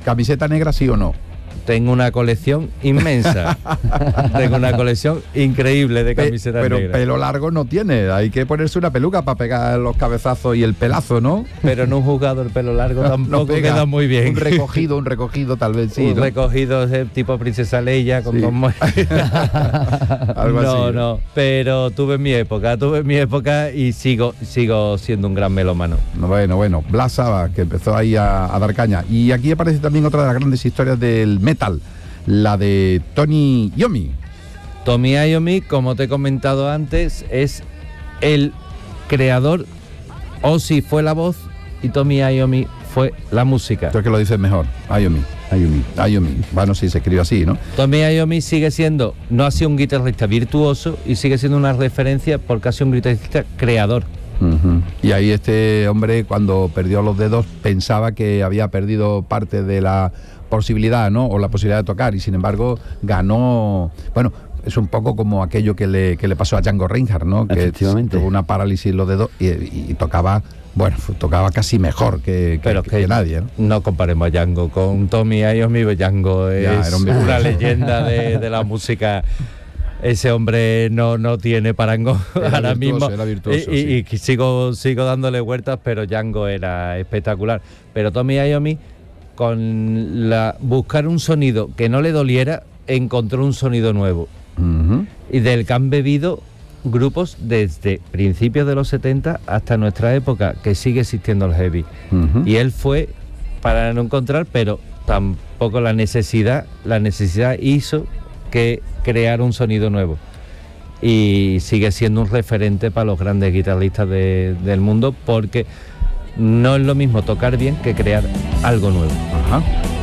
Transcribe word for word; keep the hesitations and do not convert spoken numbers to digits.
¿Camiseta negra sí o no? Tengo una colección inmensa. Tengo una colección increíble de camisetas Pe- pero negras. pelo largo no tiene, hay que ponerse una peluca para pegar los cabezazos y el pelazo, ¿no? Pero en un juzgado el pelo largo tampoco No pega. queda muy bien. Un recogido, un recogido tal vez sí, un ¿no? recogido de tipo Princesa Leia con Sí. dos mo- Algo no, así. no, pero tuve mi época, tuve mi época y sigo sigo siendo un gran melómano. No, Bueno, bueno, Black Sabbath, que empezó ahí a, a dar caña. Y aquí aparece también otra de las grandes historias del metal, la de Tony Iommi. Tommy Iommi, como te he comentado antes, es el creador. Ozzy fue la voz y Tommy Iommi fue la música. Creo que lo dices mejor. Iommi, Iommi, Iommi. Bueno, sí, se escribe así, ¿no? Tommy Iommi sigue siendo, no ha sido un guitarrista virtuoso y sigue siendo una referencia porque ha sido un guitarrista creador. Uh-huh. Y ahí este hombre, cuando perdió los dedos, pensaba que había perdido parte de la posibilidad, ¿no? O la posibilidad de tocar, y sin embargo ganó. Bueno, es un poco como aquello que le, que le pasó a Django Reinhardt, ¿no? Que Efectivamente. tuvo una parálisis en los dedos y, y- y tocaba, bueno, tocaba casi mejor que, que, Pero es que que nadie, ¿no? no comparemos a Django con Tommy Iommi. Django es Ya, era un una virtuoso. leyenda de, de la música. Ese hombre no, no tiene parangón Era ahora virtuoso, mismo. era virtuoso, y, y- sí. y que sigo, sigo dándole vueltas, pero Django era espectacular. Pero Tommy Iommi, con la buscar un sonido que no le doliera, encontró un sonido nuevo. Uh-huh. Y del que han bebido grupos desde principios de los setenta hasta nuestra época, que sigue existiendo el heavy. Uh-huh. Y él fue para no encontrar, pero tampoco la necesidad, la necesidad hizo que crear un sonido nuevo. Y sigue siendo un referente para los grandes guitarristas de- del mundo, porque no es lo mismo tocar bien que crear algo nuevo. Ajá.